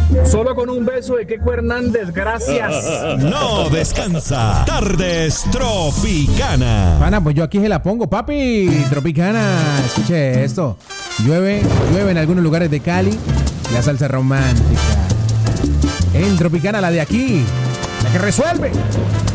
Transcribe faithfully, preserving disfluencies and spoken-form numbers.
Solo con un beso de Keco Hernández, gracias. No descansa. Tardes Tropicana. Pana, pues yo aquí se la pongo, papi. Tropicana. Escuche esto. Llueve, llueve en algunos lugares de Cali. La salsa romántica. En Tropicana, la de aquí. La que resuelve.